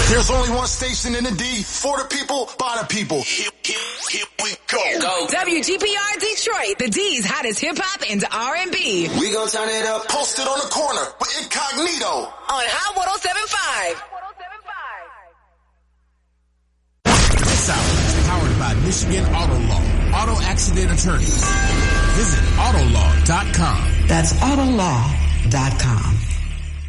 There's only one station in the D, for the people, by the people. Here we go. WGPR Detroit, the D's hottest hip-hop and R&B. We gon' turn it up. Posted on the corner with Incognito. On Hot 107.5. This hour is powered by Michigan Auto Law. Auto accident attorneys. Visit Autolaw.com. That's Autolaw.com.